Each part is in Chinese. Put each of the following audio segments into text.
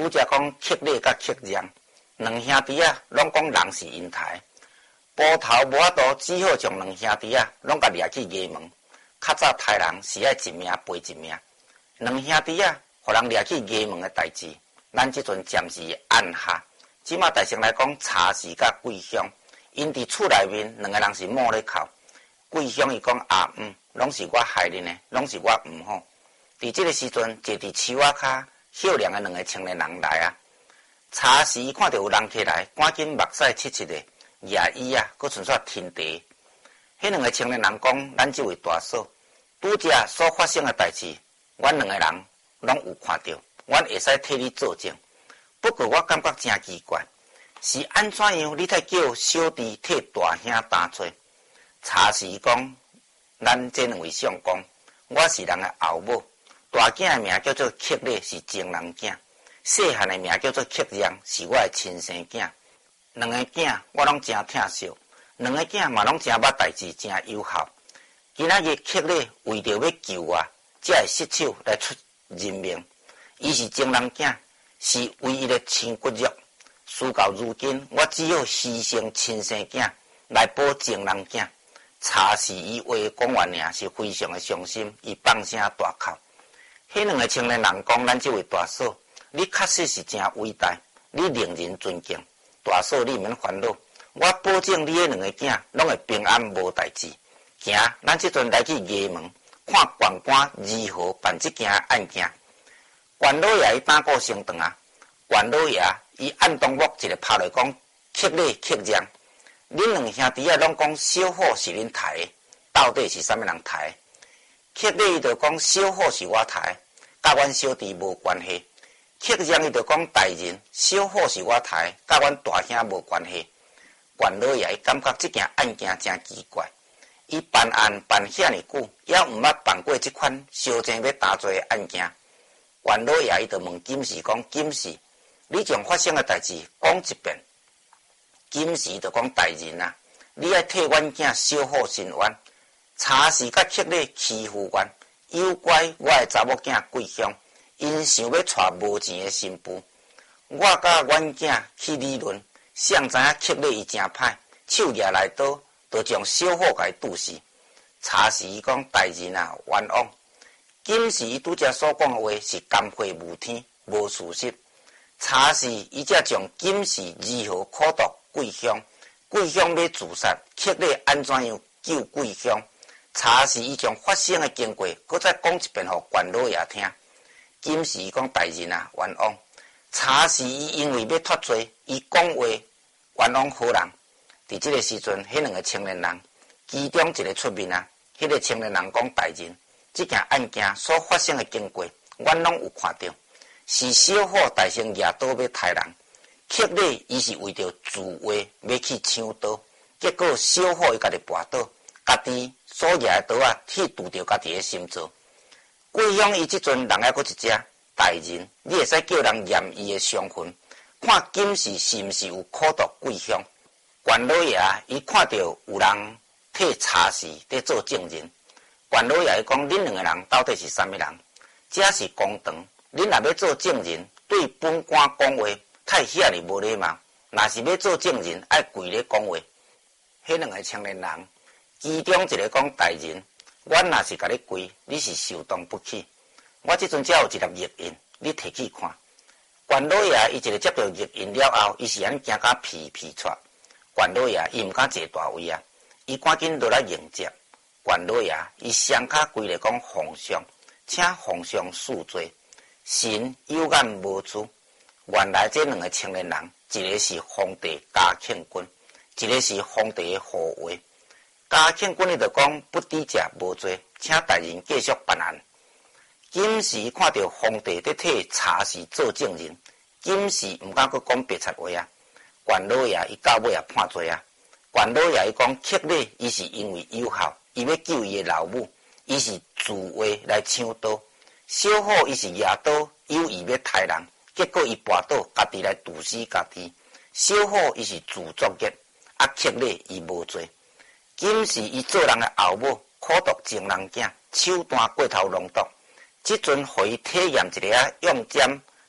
拄则讲克烈甲克让，两兄弟啊，拢讲人是因害。捕头无法度，只好将两兄弟啊，拢甲掠去衙门。较早杀人是爱一命赔一命，两兄弟啊，互人掠去衙门的代志，咱即阵暂时按下。即马大成来讲，查氏甲桂香，因伫厝内面两个人是摸咧哭。桂香伊讲啊拢是我害恁的，拢是我毋好。伫即个时阵，坐伫树仔骹孝良的两个青年人来啊。查氏伊看到有人起来，赶紧目屎七七的，夜衣啊，佫纯煞天地。迄两个青年人讲，咱即位大嫂，拄则所发生的代志，阮两个人拢有看到，阮会使替你作证。不过我感觉真奇怪，是安怎样？你才叫小弟替大兄担罪？查氏讲，咱这两位相公，我是人的后母，大囝的名叫做克烈，是情人囝；细汉的名叫做克让，是我的亲生囝。两个囝我拢真疼惜，两个囝嘛拢真捌代志，真友好。今仔日克烈为着要救我，才会失手来出人命。伊是情人囝，是唯一的亲骨肉。事到如今，我只好牺牲亲生囝来保情人囝。查氏伊话讲完尔，是非常的伤心，伊放声大哭。迄两个青年人讲：“咱这位大嫂，你确实是真伟大，你令人尊敬。大嫂，你免烦恼，我保证你迄两个囝拢会平安无代志。行，咱即阵来去衙门，看县官如何办这件案件。”县老爷伊打过升堂啊，县老爷伊按动幕一个拍来讲：“克烈克让。”恁两兄弟啊，拢讲小虎是恁杀的，到底是啥物人杀的？克烈伊就讲小虎是我杀的，甲阮小弟无关系；克让伊就讲大人小虎是我杀的，甲阮大兄无关系。县老爷伊感觉这件案件真奇怪，伊办案办遐尼久，也毋捌办过即款小正要担罪的案件。县老爷伊就问金氏讲：“金氏，你将发生的代志讲一遍。”金氏就讲：“大人啊，你爱替阮囝小虎伸冤。查氏甲克烈欺负阮，诱拐我的查某囝桂香，因想要娶无钱的新妇。我甲阮囝去理论，谁知影克烈伊真歹，手举来刀，就将小虎甲伊拄死。查氏伊讲：大人啊，冤枉！金氏伊拄则所讲的话是甘会无天，无事实。查氏伊则将金氏如何苦毒。”桂香，桂香要自杀，克烈安怎样救桂香？查氏伊将发生的经过，搁再讲一遍互县老爷听。金氏讲：大人啊，冤枉！查氏伊因为要脱罪，伊讲话冤枉好人。伫这个时阵，迄两个青年人，其中一个出面啊，迄个青年人讲：大人，这件案件所发生的经过，阮拢有看到，是小虎大声举刀要杀人。克烈伊是为着自卫要去抢刀，结果小虎伊家己跋倒，家己所举的刀啊，去拄着家己的心脏。桂香伊即阵人还搁一只，大人，你会使叫人验伊的伤痕，看金氏是毋是有苦毒桂香。县老爷伊看到有人替查氏在做证人，县老爷伊讲：恁两个人到底是啥物人？这是公堂，恁若要做证人，对本官讲话。太遐尼无礼貌，若是要做证人，爱跪咧讲话。迄两个青年人，其中一个讲：大人，我若是甲你跪，你是受当不起。我即阵只有一粒玉印，你摕去看。县老爷伊一个接到玉印了后，伊是安惊甲皮出。县老爷伊毋敢坐大位啊，伊赶紧落来迎接。县老爷伊双骹跪咧讲：皇上，请皇上恕罪，臣有眼无珠。原来这两个青年人，一个是皇帝嘉庆君，一个是皇帝的护卫。嘉庆君伊就讲：不知者无罪，请大人继续办案。金氏看到皇帝在替查氏做证人，金氏毋敢去讲别出话啊。县老爷伊到尾也判罪啊。县老爷伊讲：克烈伊是因为友好，伊要救伊的老母，伊是自卫来抢刀。小虎伊是举刀有意要杀人。结果伊跋倒，家己来毒死家己。小虎伊是自作孽，啊克烈伊无罪。金氏伊做人的后母，苦毒情人囝，手段过头浓毒。即阵互伊体验一个用针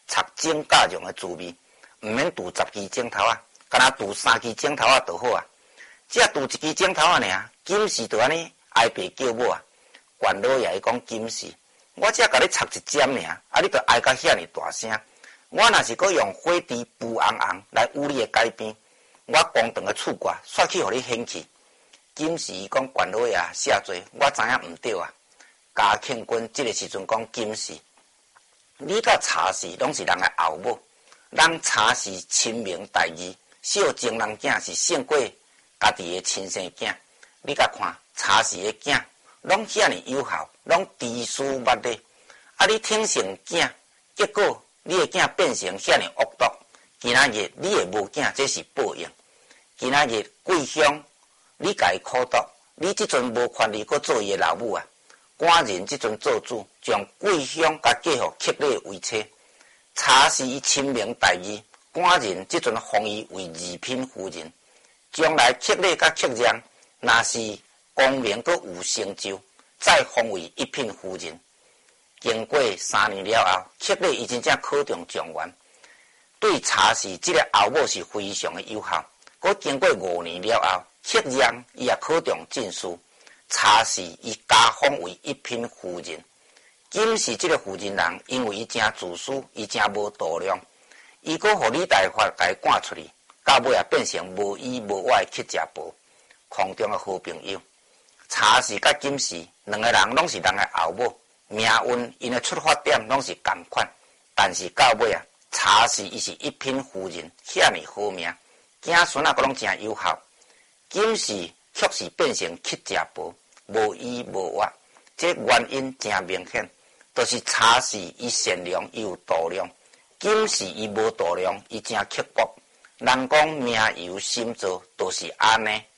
插整甲种的滋味，毋免除10支指头啊，干那除3支指头啊就好啊。只除1支指头啊尔，金氏就安尼挨爸叫母啊。管老爷伊讲金氏，我只甲你插一针尔，啊你着挨甲遐尼大声。我若是搁用火猪浮红红来捂你的改边，我光长的触角煞去互你掀起。金氏伊讲管老爷谢罪，我知影毋对啊。嘉庆君即个时阵讲金氏，你甲查氏拢是人的后母，人查氏亲明大义，小情人囝是胜过家己的亲生囝。你甲看查氏的囝，拢遐尼有效，拢知书捌礼，啊你挺成囝，结果你的囝变成遐尼恶毒，今仔日你会无囝，这是报应。今仔日桂香，你家己苦毒，你即阵无权利搁做伊的老母啊！官人即阵做主，将桂香甲嫁互克礼为妻，查是伊亲明大义，官人即阵封伊为二品夫人。将来克礼甲克让，若是功名搁有成就，再封为一品夫人。经过3年了后，克礼伊真正考中状元，对查氏即个后母是非常的有效。搁经过5年了后，克让伊也考中进士。查氏伊加封为一品夫人。金氏这个夫人人，因为伊真自私，伊真无度量，伊搁互李大发甲伊赶出去，到尾也变成无依无我的乞食婆。空中的好朋友，查氏甲金氏两个人拢是人的后母，命运因的出发点拢是同款，但是到尾啊，查氏伊是一品夫人，遐尼好命，子孙啊搁拢真有效。金氏却是变成乞食婆，无依无我，这原因真明显，就是查氏伊善良，伊有度量；金氏伊无度量，伊真刻薄。人讲命由心造，都是安尼。